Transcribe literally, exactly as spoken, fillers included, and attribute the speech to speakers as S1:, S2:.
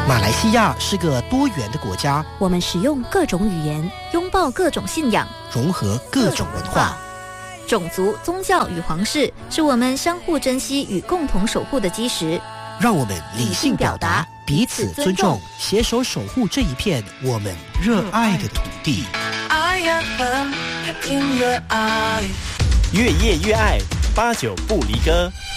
S1: 马来西亚是个多元的国家，
S2: 我们使用各种语言，拥抱各种信仰，
S1: 融合各种文化。
S2: 种族、宗教与皇室是我们相互珍惜与共同守护的基石。
S1: 让我们理性表达，彼此尊重，携手守护这一片我们热爱的土地。
S3: 越夜越爱，八九不离歌。